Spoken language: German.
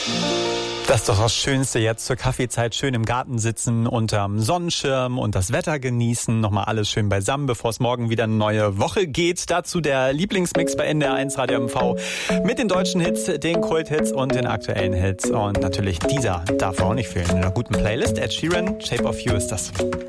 Das ist doch das Schönste jetzt zur Kaffeezeit. Schön im Garten sitzen, unterm Sonnenschirm und das Wetter genießen. Nochmal alles schön beisammen, bevor es morgen wieder eine neue Woche geht. Dazu der Lieblingsmix bei NDR1 Radio MV mit den deutschen Hits, den Kult-Hits und den aktuellen Hits. Und natürlich dieser darf auch nicht fehlen in einer guten Playlist. Ed Sheeran, Shape of You ist das.